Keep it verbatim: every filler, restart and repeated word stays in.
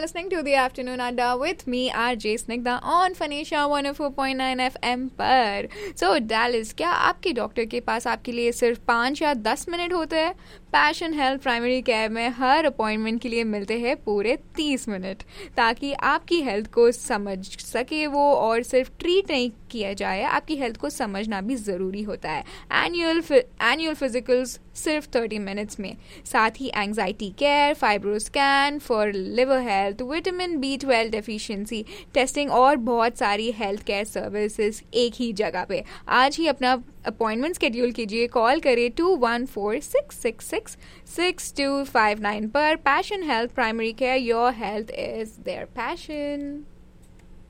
listening to the Afternoon Adda with me, R J Snigdha, on Fanisha one oh four point nine F M पर. So Dallas, क्या आपके doctor के पास आपके लिए सिर्फ पाँच या दस मिनट होते हैं? पैशन हेल्थ प्राइमरी केयर में हर अपॉइंटमेंट के लिए मिलते हैं पूरे तीस मिनट, ताकि आपकी हेल्थ को समझ सके वो, और सिर्फ ट्रीट नहीं किया जाए, आपकी हेल्थ को समझना भी ज़रूरी होता है. एनुअल एनुअल फिजिकल्स सिर्फ तीस मिनट्स में, साथ ही anxiety care, fibro scan for liver health, vitamin B twelve deficiency testing और बहुत सारी हेल्थ केयर सर्विसेज एक ही जगह पे. आज ही अपना अपॉइंटमेंट शेड्यूल कीजिए. कॉल करें to one four six six six six to five nine पर. Passion health primary care, your health is their passion.